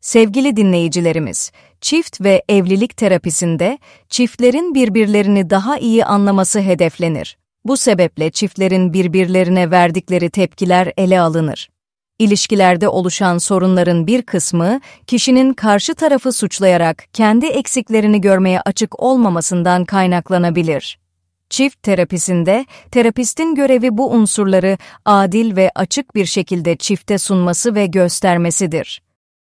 Sevgili dinleyicilerimiz, çift ve evlilik terapisinde çiftlerin birbirlerini daha iyi anlaması hedeflenir. Bu sebeple çiftlerin birbirlerine verdikleri tepkiler ele alınır. İlişkilerde oluşan sorunların bir kısmı, kişinin karşı tarafı suçlayarak kendi eksiklerini görmeye açık olmamasından kaynaklanabilir. Çift terapisinde, terapistin görevi bu unsurları adil ve açık bir şekilde çifte sunması ve göstermesidir.